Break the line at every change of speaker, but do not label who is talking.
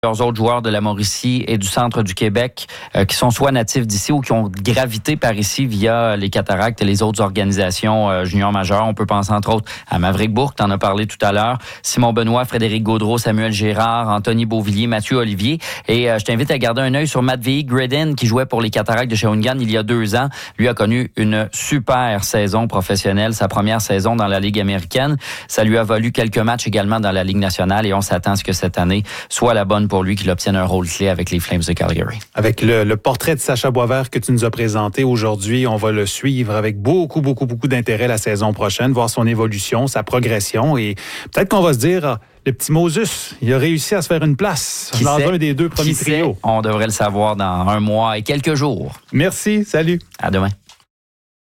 Plusieurs autres joueurs de la Mauricie et du centre du Québec qui sont soit natifs d'ici ou qui ont gravité par ici via les Cataractes et les autres organisations juniors majeures. On peut penser entre autres à Maverick Bourque, t'en as parlé tout à l'heure, Simon Benoît, Frédéric Gaudreau, Samuel Gérard, Anthony Beauvillier, Mathieu Olivier. Et je t'invite à garder un œil sur Matvei Gredin qui jouait pour les Cataractes de Shawinigan il y a 2 ans. Lui a connu une super saison professionnelle, sa première saison dans la Ligue américaine. Ça lui a valu quelques matchs également dans la Ligue nationale et on s'attend à ce que cette année soit la bonne pour lui, qu'il obtienne un rôle clé avec les Flames de Calgary.
Avec le portrait de Sacha Boisvert que tu nous as présenté aujourd'hui, on va le suivre avec beaucoup d'intérêt la saison prochaine, voir son évolution, sa progression et peut-être qu'on va se dire, le petit Moses, il a réussi à se faire une place dans un des 2 premiers trios.
On devrait le savoir dans 1 mois et quelques jours.
Merci, salut.
À demain.